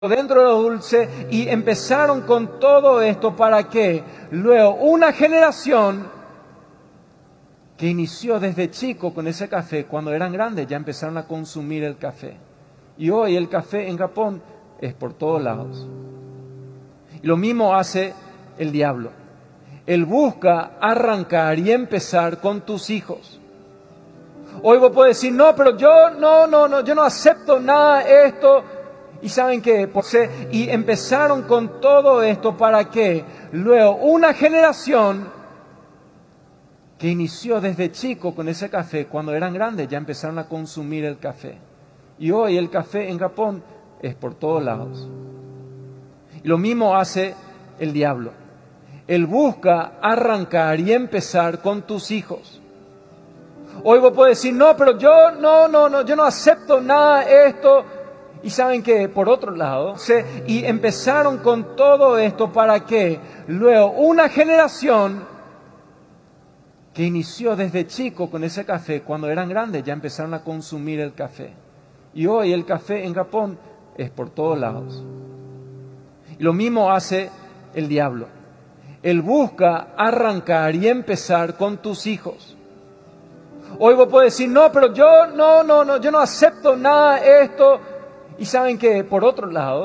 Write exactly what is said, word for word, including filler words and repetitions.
dentro de lo dulce y empezaron con todo esto para que luego una generación que inició desde chico con ese café, cuando eran grandes ya empezaron a consumir el café. Y hoy el café en Japón es por todos lados. Y lo mismo hace el diablo. Él busca arrancar y empezar con tus hijos. Hoy vos podés decir, no, pero yo no, no, no, yo no acepto nada de esto. Y saben qué, y empezaron con todo esto para que luego una generación que inició desde chico con ese café, cuando eran grandes ya empezaron a consumir el café. Y hoy el café en Japón es por todos lados. Y lo mismo hace el diablo. Él busca arrancar y empezar con tus hijos. Hoy vos podés decir, no, pero yo no, no, no, yo no acepto nada de esto. Y saben que, por otro lado, se, y empezaron con todo esto para que luego una generación que inició desde chico con ese café, cuando eran grandes ya empezaron a consumir el café. Y hoy el café en Japón es por todos lados. Y lo mismo hace el diablo. Él busca arrancar y empezar con tus hijos. Hoy vos podés decir, no, pero yo no, no, no, yo no acepto nada de esto. Y saben que, por otro lado,